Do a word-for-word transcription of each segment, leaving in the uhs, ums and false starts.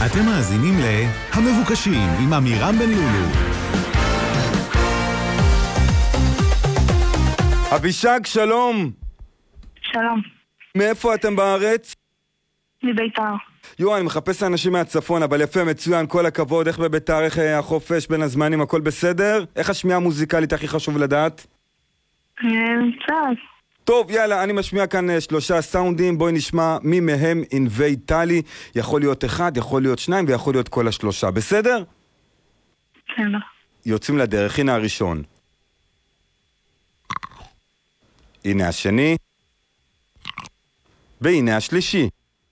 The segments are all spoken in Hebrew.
אתם מאזינים ל-המבוקשים עם אמירם בן לולו. אבישג, שלום. שלום. מאיפה אתם בארץ? מביתר. יו, אני מחפש אנשים מהצפון, אבל יפה, מצוין, כל הכבוד. איך בביתר, איך החופש בין הזמנים, הכל בסדר? איך השמיעה המוזיקלית הכי חשוב לדעת? קצת. טוב, יאללה, אני משמיע כאן שלושה סאונדים, בואי נשמע מי מהם ענבי טלי. יכול להיות אחד, יכול להיות שניים ויכול להיות כל השלושה, בסדר? בסדר. יוצאים לדרך, הנה הראשון. הנה השני. והנה השלישי.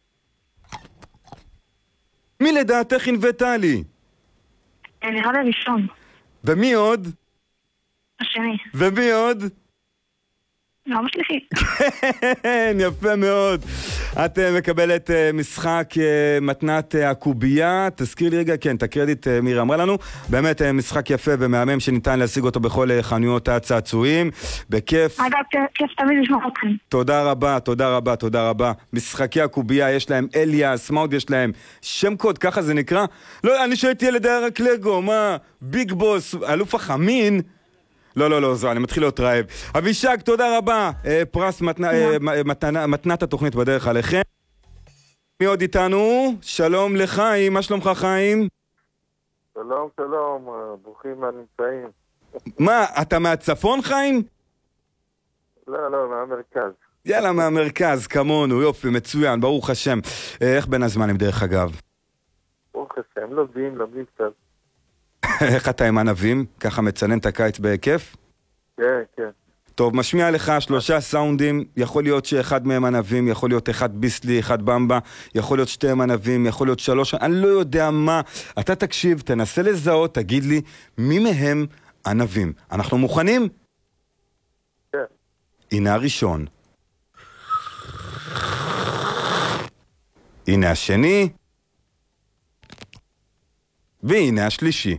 מי לדעתך ענבי טלי? נראה לי ראשון. ומי עוד? השני. ומי עוד? לא משליחי. כן, יפה מאוד. את uh, מקבלת uh, משחק uh, מתנת uh, הקובייה. תזכיר לי רגע, כן, את הקרדיט uh, מירה אמרה לנו. באמת uh, משחק יפה ומהמם שניתן להשיג אותו בכל uh, חנויות הצעצועים. בכיף. אגב, כיף תמיד לשמוע אתכם. תודה רבה, תודה רבה, תודה רבה. משחקי הקובייה יש להם אליאס, מה עוד יש להם? שם קוד, ככה זה נקרא? לא, אני שהייתי ילד היה רק לגו, מה? ביג בוס, אלוף החמין? לא, לא, לא, זו, אני מתחיל להיות רעב. אבישג, תודה רבה. אה, פרס מתנה, אה, מתנה, מתנת התוכנית בדרך עליכם. מי עוד איתנו? שלום לחיים, מה שלומך חיים? שלום, שלום, ברוכים הנמצאים. מה, אתה מהצפון חיים? לא, לא, מהמרכז. יאללה, מהמרכז, כמונו, יופי, מצוין, ברוך השם. אה, איך בין הזמנים דרך אגב? ברוך השם, לומדים, לומדים קצת. איך אתה עם ענבים? ככה מצנן את הקיץ בהיקף? כן, כן. טוב, משמיע לך שלושה סאונדים, יכול להיות שאחד מהם ענבים, יכול להיות אחד ביסלי, אחד במבה, יכול להיות שתיהם ענבים, יכול להיות שלוש, אני לא יודע מה. אתה תקשיב, תנסה לזהות, תגיד לי, מי מהם ענבים? אנחנו מוכנים? כן. הנה הראשון. הנה השני. והנה השלישי.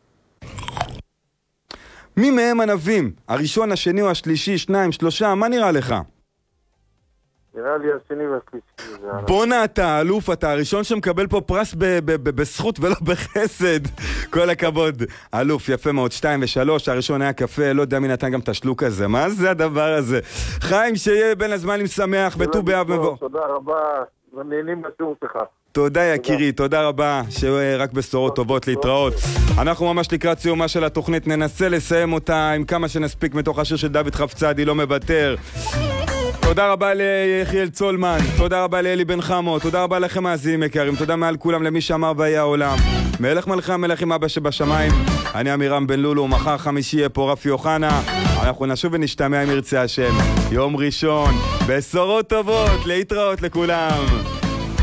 מי מהם ענבים? הראשון, השני או השלישי, שניים, שלושה, מה נראה לך? נראה לי השני והשלישי. בונה, אתה אלוף, אתה הראשון שמקבל פה פרס בזכות ולא בחסד. כל הכבוד. אלוף, יפה מאוד, שתיים ושלוש, הראשון היה קפה, לא יודע מי נתן גם את השלוק הזה. מה זה הדבר הזה? חיים, שיהיה בין הזמנים שמח, וט"ו באב מבוא. תודה רבה, ונהנים בשיעור שלך. תודה יקירי, תודה רבה, שרק בשורות טובות להתראות. אנחנו ממש לקראת סיומה של התוכנית, ננסה לסיים אותה עם כמה שנספיק מתוך השיר של דוד חפצדי, לא מוותר. תודה רבה ליחיאל צולמן, תודה רבה לאלי בן חמו, תודה רבה לכם מאזינים יקרים, תודה מעל כולם למי שאמר והיה העולם. מלך מלכי המלכים אבא שבשמיים, אני אמירם בן לולו, מחר חמישי יהיה פה רפי אוחנה, אנחנו נשוב ונשתמע עם ירצה השם. יום ראשון, בשורות טובות, להתראות לכולם.